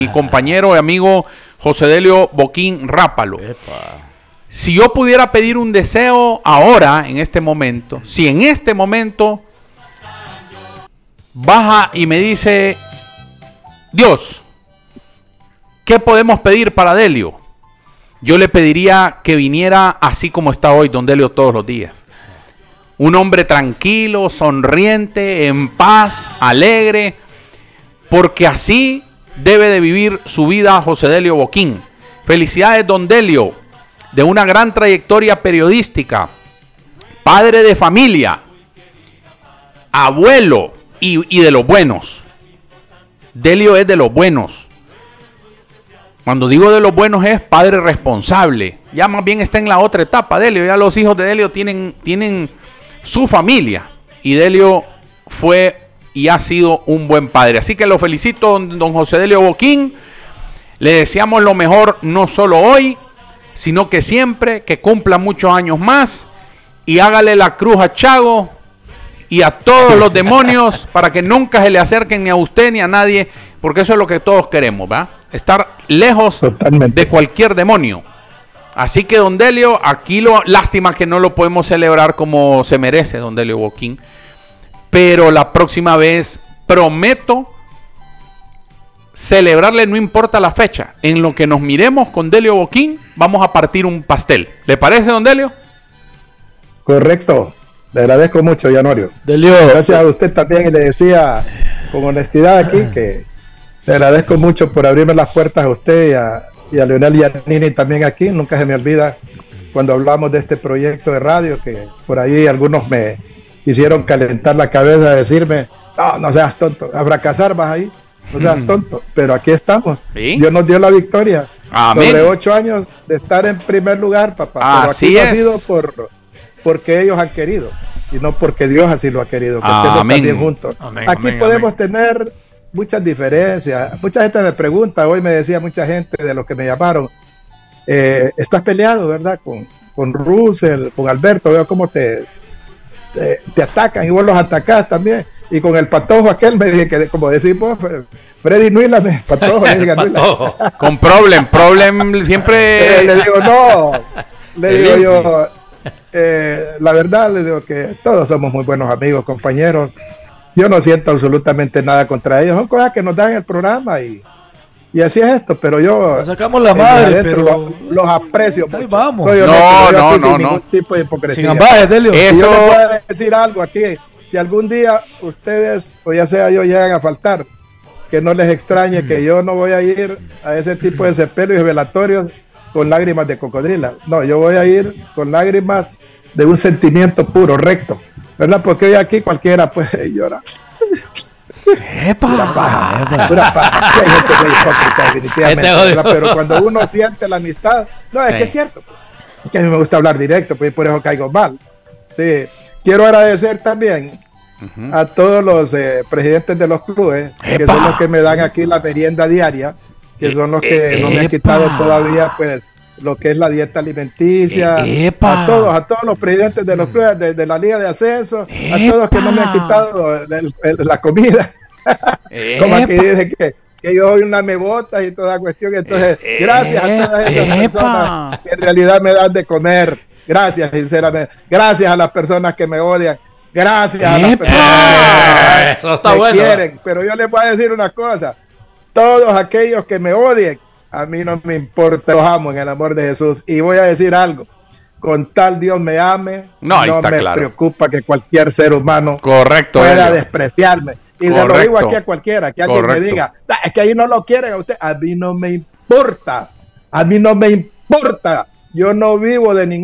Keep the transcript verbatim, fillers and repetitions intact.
Mi compañero y amigo José Delio Boquín Rápalo. Epa. Si yo pudiera pedir un deseo ahora, en este momento, si en este momento baja y me dice, Dios, ¿qué podemos pedir para Delio? Yo le pediría que viniera así como está hoy don Delio todos los días. Un hombre tranquilo, sonriente, en paz, alegre, porque así debe de vivir su vida José Delio Boquín. Felicidades, don Delio, de una gran trayectoria periodística, padre de familia, abuelo y, y de los buenos. Delio es de los buenos. Cuando digo de los buenos es padre responsable. Ya más bien está en la otra etapa Delio. Ya los hijos de Delio tienen, tienen su familia. Y Delio fue y ha sido un buen padre. Así que lo felicito, don, don José Delio Boquín. Le deseamos lo mejor no solo hoy, sino que siempre, que cumpla muchos años más. Y hágale la cruz a Chago y a todos los demonios para que nunca se le acerquen ni a usted ni a nadie, porque eso es lo que todos queremos, ¿verdad? Estar lejos Totalmente. de cualquier demonio. Así que, don Delio, aquí lo lástima que no lo podemos celebrar como se merece, don Delio Boquín. Pero la próxima vez prometo celebrarle, no importa la fecha. En lo que nos miremos con Delio Boquín, vamos a partir un pastel. ¿Le parece, don Delio? Correcto. Le agradezco mucho, Yanorio. Delio. Gracias a usted también. Y le decía con honestidad aquí que le agradezco mucho por abrirme las puertas a usted y a, y a Leonel y a Nini también aquí. Nunca se me olvida cuando hablamos de este proyecto de radio, que por ahí algunos me quisieron calentar la cabeza, decirme, no, no seas tonto, a fracasar vas ahí, no seas tonto, pero aquí estamos. ¿Sí? Dios nos dio la victoria. Amén. Sobre ocho años de estar en primer lugar, papá. Así pero aquí es. no ha sido por, porque ellos han querido, y no porque Dios así lo ha querido, que estemos también juntos. Amén, aquí amén, podemos amén. tener muchas diferencias. Mucha gente me pregunta, hoy me decía mucha gente de los que me llamaron, eh, estás peleado, ¿verdad? Con, con Russell, con Alberto, veo cómo te... Te, te atacan y vos los atacás también. Y con el patojo aquel me dije que, como decimos, Freddy Nuila, me patojo, le diga patojo. Con problem, problem siempre. Eh, le digo, no, le digo yo, eh, la verdad, le digo que todos somos muy buenos amigos, compañeros. Yo no siento absolutamente nada contra ellos, son cosas que nos dan el programa y. Y así es esto, pero yo nos sacamos la madre, pero los, los aprecio mucho. Vamos. Soy honesto, no, no, no, sin no. ningún tipo de hipocresía. Sin ambajes, Delio. Eso... Yo les voy a decir algo aquí. Si algún día ustedes, o ya sea yo, llegan a faltar, que no les extrañe que yo no voy a ir a ese tipo de sepelios y velatorios con lágrimas de cocodrila. No, yo voy a ir con lágrimas de un sentimiento puro, recto, ¿verdad? Porque hoy aquí cualquiera puede llorar. ¡Epa! Pura paja, epa. Pura paja. Hay gente muy hipócrita, definitivamente, este pero cuando uno siente la amistad, no, es sí. que es cierto, es que a mí me gusta hablar directo, pues por eso caigo mal. Sí, quiero agradecer también uh-huh. a todos los eh, presidentes de los clubes, ¡epa! Que son los que me dan aquí la merienda diaria, que son los que ¡epa! No me han quitado todavía, pues, lo que es la dieta alimenticia, ¡epa! a todos, a todos los presidentes de los clubes, de, de la Liga de Ascenso, ¡epa! A todos que no me han quitado el, el, la comida, como aquí dice que, que yo soy una mebota y toda cuestión, entonces gracias a todas esas ¡epa! Personas que en realidad me dan de comer, gracias sinceramente, gracias a las personas que me odian, gracias a las personas Eso está que bueno. quieren, pero yo les voy a decir una cosa, todos aquellos que me odien, a mí no me importa, los amo en el amor de Jesús. Y voy a decir algo, con tal Dios me ame, no, no me claro. preocupa que cualquier ser humano Correcto, pueda ello. despreciarme. Y le lo digo aquí a cualquiera, que alguien Correcto. me diga, es que ahí no lo quieren a usted. A mí no me importa, a mí no me importa. Yo no vivo de ningún